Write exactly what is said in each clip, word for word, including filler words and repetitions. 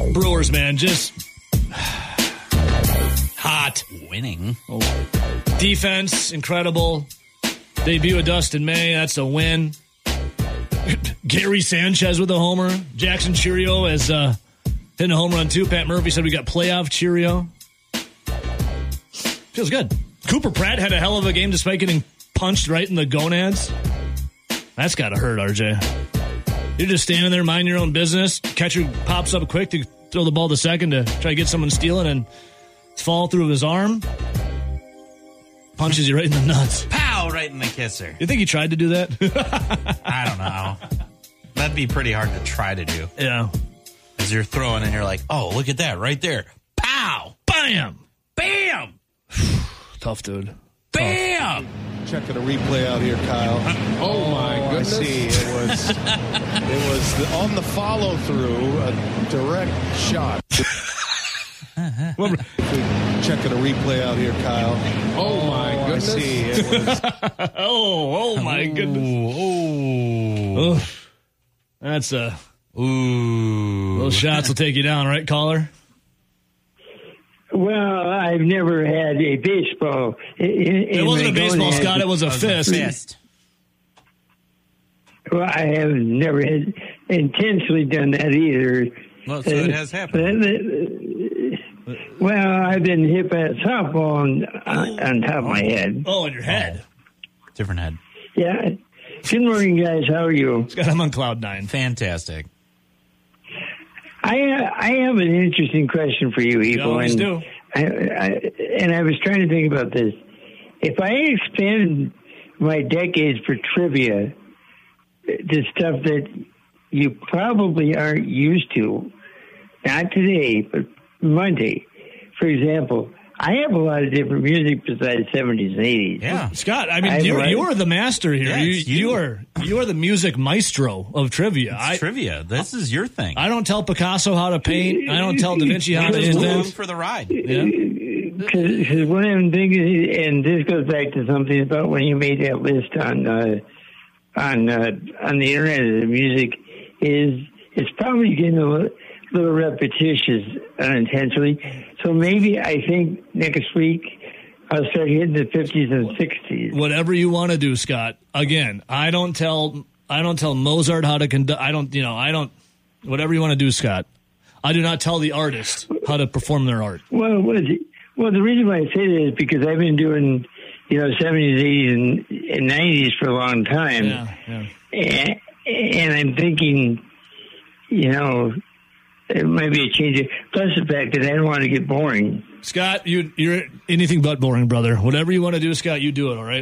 Brewers, man, just hot. Winning. Oh. Defense, incredible. Debut of Dustin May, that's a win. Gary Sanchez with a homer. Jackson Cheerio as uh, hitting a home run, too. Pat Murphy said we got playoff Cheerio. Feels good. Cooper Pratt had a hell of a game despite getting punched right in the gonads. That's got to hurt, R J. You're just standing there, minding your own business. Catcher pops up quick to throw the ball to second to try to get someone stealing, and it's fall through his arm. Punches you right in the nuts. Pow! Right in the kisser. You think he tried to do that? I don't know. That'd be pretty hard to try to do. Yeah. As you're throwing and you're like, oh, look at that right there. Pow! Bam! Bam! Tough, dude. Bam! Checking a replay out here, Kyle. Oh, my goodness. I see. It was, it was the, on the follow through, a direct shot. Checking a replay out here, Kyle. Oh, my goodness. I see. It was, oh, oh, my goodness. Oh. Oh. That's a... Ooh. Those shots will take you down, right, caller? Well, I've never had a baseball. In, it wasn't a baseball, had, Scott. It was a it was fist. A fist. Well, I have never had intentionally done that either. Well, so it has happened. Uh, well, I've been hit by a softball on, on, on top of my head. Oh, on your head. Oh. Different head. Yeah. Good morning, guys. How are you? Scott, I'm on cloud nine. Fantastic. I I have an interesting question for you, Evo. You always and do. I, I, and I was trying to think about this. If I expand my decades for trivia to stuff that you probably aren't used to, not today, but Monday, for example, I have a lot of different music besides seventies and eighties. Yeah. Scott, I mean, I you're, like- you're the master here. Yeah, you, it's you. you are you are the music maistro of trivia. It's I, trivia. This is your thing. I don't tell Picasso how to paint. I don't tell Da Vinci how to Because Along invent. for the ride. Yeah. Because what I'm thinking, and this goes back to something about when you made that list on uh, on uh, on the internet of the music, is it's probably getting a little, little repetitious unintentionally. So maybe I think next week I'll start hitting the fifties and sixties. Whatever you want to do, Scott. Again, I don't tell I don't tell Mozart how to conduct. I don't, you know, I don't. Whatever you want to do, Scott. I do not tell the artist how to perform their art. Well, what is it? Well, the reason why I say that is because I've been doing, you know, seventies, eighties, and, and nineties for a long time. Yeah, yeah. And, and I'm thinking, you know, it might be a change. Of, plus the fact that I don't want to get boring. Scott, you, you're anything but boring, brother. Whatever you want to do, Scott, you do it, all right?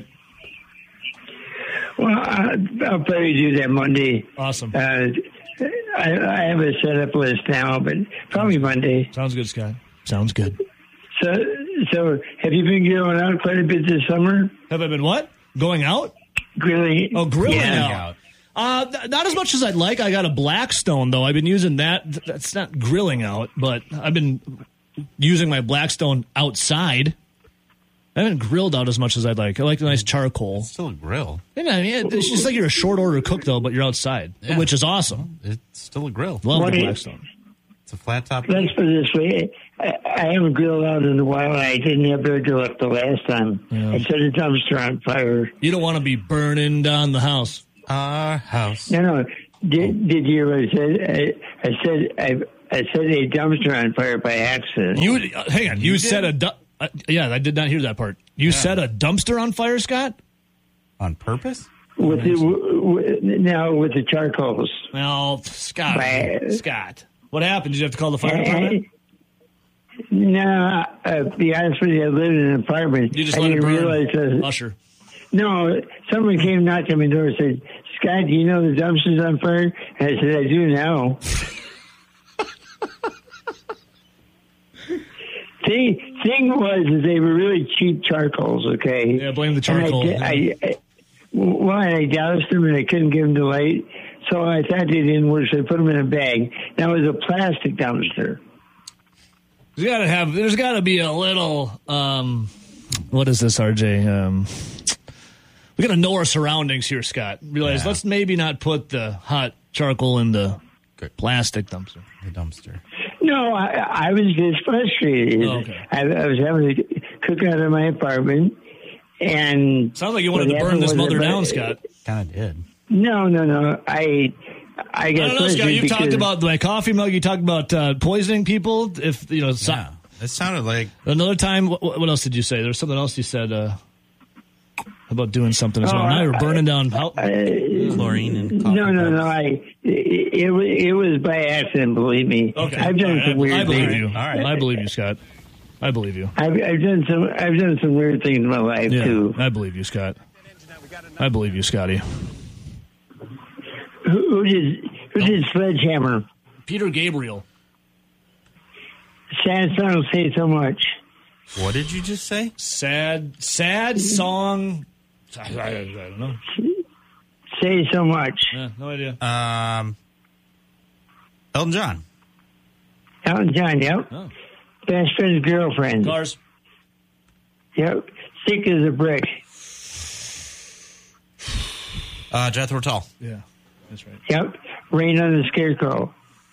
Well, I, I'll probably do that Monday. Awesome. Uh, I, I have a setup list now, but probably Monday. Sounds good, Scott. Sounds good. So, so have you been going out quite a bit this summer? Have I been what? Going out? Grilling? Oh, grilling Yeah. out. Uh, th- not as much as I'd like. I got a Blackstone, though. I've been using that. That's not grilling out, but I've been using my Blackstone outside. I haven't grilled out as much as I'd like. I like a nice charcoal. It's still a grill. Yeah, I mean, it's just like you're a short order cook, though, but you're outside, Yeah. which is awesome. It's still a grill. Love What the do you- Blackstone. It's a flat top. Let's put it this way. I, I haven't grilled out in a while, and I didn't have to do it the last time. Yeah. I set a dumpster on fire. You don't want to be burning down the house. Our house. No, no. Did, did you hear what I said? I, I said I, I set a dumpster on fire by accident. You uh, hang on. You, You set did? a du- uh, yeah. I did not hear that part. You set a dumpster on fire, Scott? On purpose? with the, w- w- now with the charcoals. Well, Scott, Right. Scott, what happened? Did you have to call the fire And- department? No, uh, to be honest with you, I lived in an apartment. You just I let it didn't burn. realize that. Usher. No, someone came knocked on my door and said, "Scott, do you know the dumpster's on fire?" And I said, "I do now." thing, thing was, is they were really cheap charcoals. Okay. Yeah, blame the And charcoal. I, I, I, well, I doused them and I couldn't give them the light, so I thought they didn't work. So I put them in a bag. Now it was a plastic dumpster. There's got to have. There's got to be a little. Um, what is this, R J? Um, we got to know our surroundings here, Scott. Realize Yeah. let's maybe not put the hot charcoal in the Good. plastic dumpster. The dumpster. No, I, I was just frustrated. Oh, okay. I, I was having to cook out of my apartment, and sounds like you wanted to burn this mother down, Scott. Kind of did. No, no, no. I, I got I don't know, Scott. You've because, talked about my coffee mug. You talked about uh, poisoning people. If you know, so, Yeah. It sounded like another time. What, what else did you say? There was something else you said uh, about doing something as well. Oh, now you're I- burning down. How, chlorine and coffee. No, no, cups. no. I it, it was it was by accident. Believe me. okay, I've done All right, some I, weird I believe things. you. All right. I believe you, Scott. I believe you. I've, I've done some. I've done some weird things in my life Yeah, too. I believe you, Scott. I believe you, Scotty. Who, who did who did Sledgehammer? Peter Gabriel. Sad song say so much. What did you just say? Sad, sad song. I, I, I don't know. Say so much. Yeah, no idea. Um, Elton John. Elton John. Yep. Oh. Best friend's girlfriend. Cars. Yep. Thick as a brick. Uh, Jethro Tull. Yeah, that's right. Yep. Rain on the Scarecrow.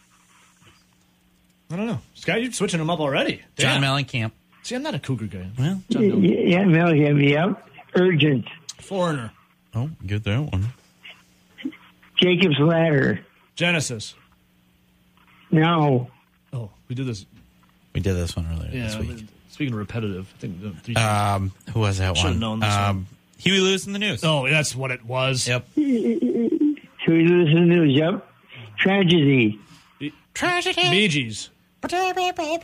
I don't know. Scott, you're switching them up already. John Damn. Mellencamp. See, I'm not a cougar guy. Well, John Dillon. Yeah, Mellencamp. Yep. Urgent. Foreigner. oh, get that one. Jacob's Ladder. Genesis. No. Oh, we did this. We did this one earlier Yeah, this week. speaking of repetitive, I think the three. Um, who was that Should've one? known this um, Huey Lewis in the News. oh, that's what it was. Yep. Who loses the news? Yep. Tragedy. Tragedy. Bee Gees. Yep.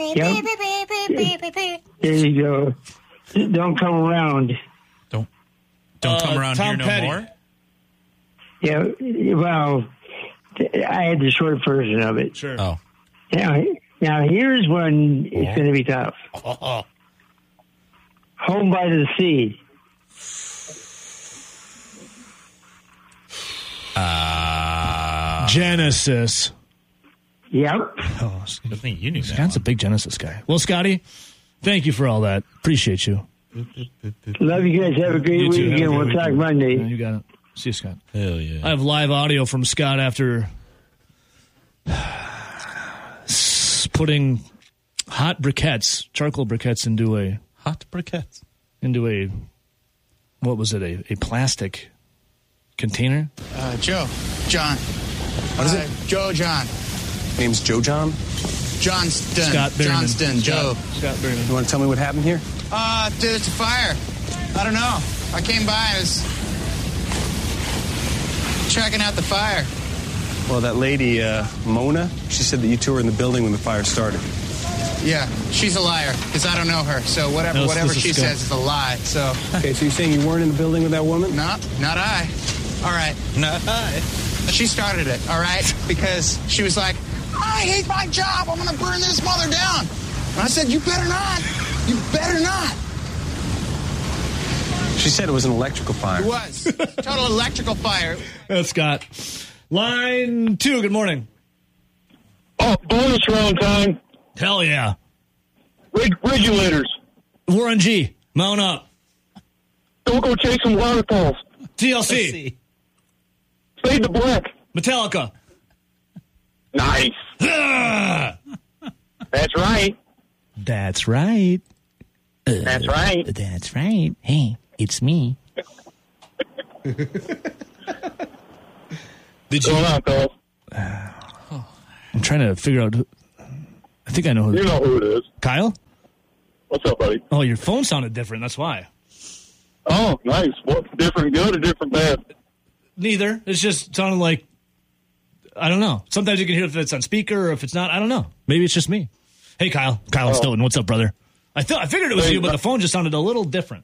There you go. Don't come around. Don't don't Uh, come around Tom here no Petty. more. Yeah. Well, I had the short version of it. Sure. Oh. Now, now here's one. It's going to be tough. oh. Home by the Sea. Uh, Genesis. Yep. Oh, I think you knew that. Scott's a big Genesis guy. Well, Scotty, thank you for all that. Appreciate you. Love you guys. Have a great You too. Have a weekend. good We'll weekend. talk Monday. Yeah, you got it. See you, Scott. Hell yeah. I have live audio from Scott after s- putting hot briquettes, charcoal briquettes, into a Hot briquettes. into a what was it? A, a plastic container. Uh, Joe. John. What is Uh, it? Joe John. Name's Joe John. Johnston. Scott Berryman. Johnston. Joe. Scott, Scott Berryman. You want to tell me what happened here? Uh, dude, it's a fire. I don't know. I came by. I was checking out the fire. Well, that lady, uh, Mona, she said that you two were in the building when the fire started. Yeah, she's a liar because I don't know her. So whatever, No, this- whatever this is she Scott. says is a lie. So Okay, so you're saying you weren't in the building with that woman? no, not I. All right. No. She started it, all right? Because she was like, I hate my job. I'm going to burn this mother down. And I said, you better not. You better not. She said it was an electrical fire. It was. Total electrical fire. That's Scott. Line two. Good morning. Oh, bonus round time. Hell yeah. Reg- regulators. Warren G. Mount up. Don't go chasing waterfalls. T L Let's C. see. Fade to black. Metallica. Nice. Ah! That's right. That's right. That's right. That's right. Hey, it's me. Did What's you? going on, fellas? I'm trying to figure out. Who, I think I know who. You know who it is. Kyle? What's up, buddy? Oh, your phone sounded different. That's why. Oh, nice. What, different good or different bad? Neither. It's just sounded like. I don't know. Sometimes you can hear if it's on speaker or if it's not. I don't know. Maybe it's just me. Hey, Kyle. Kyle Oh. Stoughton. What's up, brother? I thought I figured it was Hey, you, but uh, the phone just sounded a little different.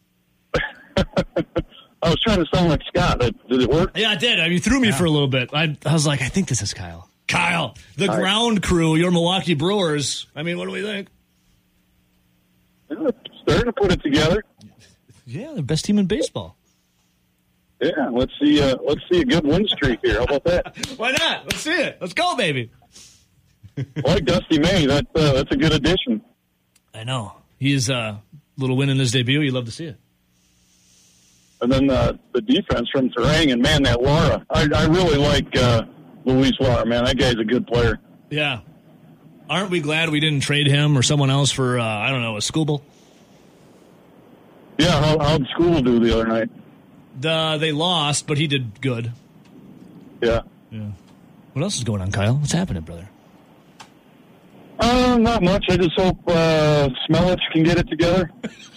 I was trying to sound like Scott. Did, did it work? Yeah, I did. I mean, you threw me for a little bit. I, I was like, I think this is Kyle. Kyle, the All right. ground crew, your Milwaukee Brewers. I mean, what do we think? Yeah, starting to put it together. Yeah, the best team in baseball. Yeah, let's see. Uh, let's see a good win streak here. How about that? Why not? Let's see it. Let's go, baby. I like Dusty May. That uh, that's a good addition. I know. He's a uh, little win in his debut. You love to see it. And then uh, the defense from Terang, and man, that Lara. I, I really like uh, Luis Lara. Man, that guy's a good player. Yeah. Aren't we glad we didn't trade him or someone else for, uh, I don't know, a Skubal? Yeah, how, how'd school do the other night? The, they lost, but he did good. Yeah. Yeah. What else is going on, Kyle? What's happening, brother? Uh, not much. I just hope uh, Smelich can get it together.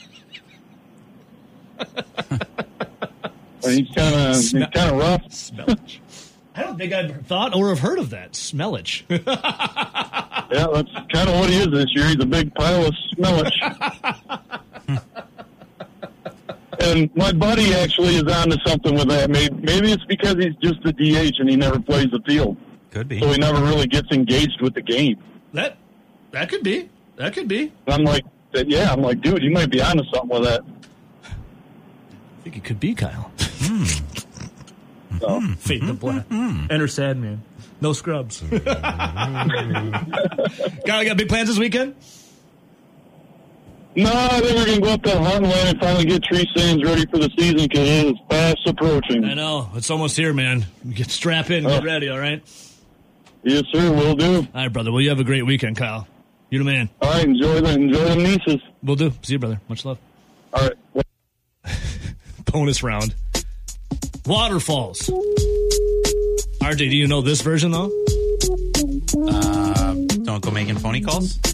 he's kind of he's kind of rough. Smelich. I don't think I've thought or have heard of that. Smelich. Yeah, that's kind of what he is this year. He's a big pile of Smelich. And my buddy actually is onto something with that. Maybe, maybe it's because he's just the D H and he never plays the field. Could be. So he never really gets engaged with the game. That that could be. That could be. I'm like, yeah, I'm like, dude, you might be onto something with that. I think it could be Kyle. So. Fade the black. Enter Sadman. No scrubs. Kyle, you got big plans this weekend? No, I think we're going to go up to Heartland and finally get tree stands ready for the season because it is fast approaching. I know. It's almost here, man. Get strap in. Get oh. ready, all right? Yes, sir. Will do. All right, brother. Well, you have a great weekend, Kyle. You're the man. All right. Enjoy the, enjoy the nieces. Will do. See you, brother. Much love. All right. Bonus round. Waterfalls. R J, do you know this version, though? Uh, don't go making phony calls?